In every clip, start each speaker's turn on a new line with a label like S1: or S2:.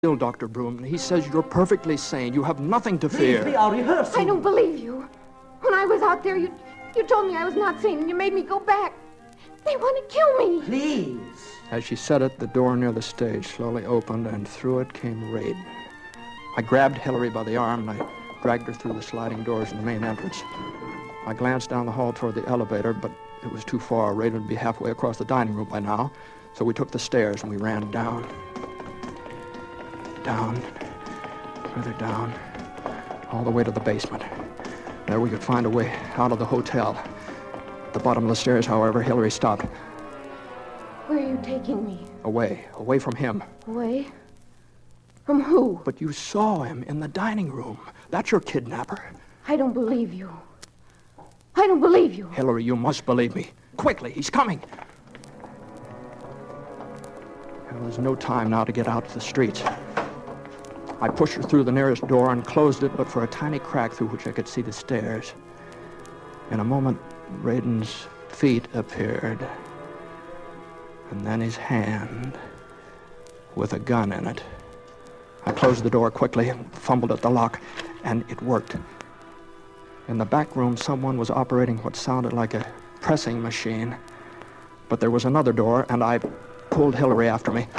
S1: ill, Dr. Broom. He says you're perfectly sane. You have nothing to fear.
S2: We are rehearsing.
S3: I don't believe you. When I was out there, you told me I was not sane, and you made me go back. They want to kill me.
S2: Please.
S1: As she said it, the door near the stage slowly opened, and through it came Raiden. I grabbed Hillary by the arm, and I dragged her through the sliding doors in the main entrance. I glanced down the hall toward the elevator, but it was too far. Raiden would be halfway across the dining room by now, so we took the stairs, and we ran down. Down, further down, all the way to the basement. There we could find a way out of the hotel. At the bottom of the stairs, however, Hillary stopped.
S3: Where are you taking me?
S1: Away from him.
S3: Away? From who?
S1: But you saw him in the dining room. That's your kidnapper.
S3: I don't believe you. I don't believe you.
S1: Hillary, you must believe me. Quickly, he's coming. Well, there's no time now to get out to the streets. I pushed her through the nearest door and closed it, but for a tiny crack through which I could see the stairs. In a moment, Raiden's feet appeared, and then his hand with a gun in it. I closed the door quickly and fumbled at the lock, and it worked. In the back room, someone was operating what sounded like a pressing machine, but there was another door, and I pulled Hillary after me.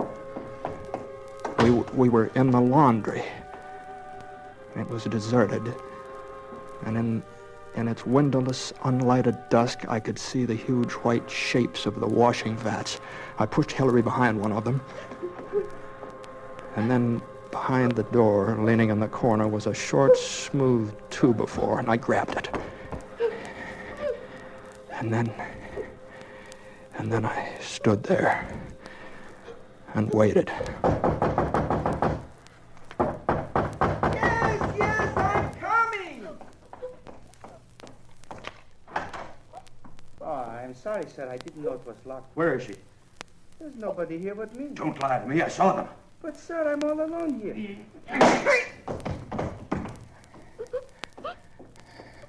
S1: We were in the laundry. It was deserted, and in its windowless, unlighted dusk, I could see the huge white shapes of the washing vats. I pushed Hillary behind one of them, and then behind the door, leaning in the corner, was a short, smooth two-by-four, and I grabbed it. And then I stood there and waited.
S4: Yes, I'm coming!
S5: Oh, I'm sorry, sir. I didn't know it was locked.
S4: Where is she?
S5: There's nobody here but me.
S4: Don't lie to me. I saw them.
S5: But, sir, I'm all alone here.